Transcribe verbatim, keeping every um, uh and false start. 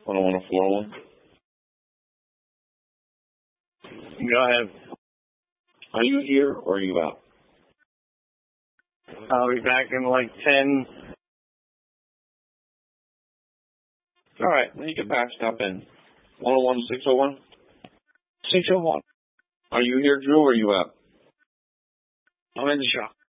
one oh one oh four oh one. Go ahead. Are you here or are you out? I'll be back in like ten. All right, when you get back, stop in. one oh one six oh one? six oh one. Are you here, Drew, or are you out? I'm in the shop.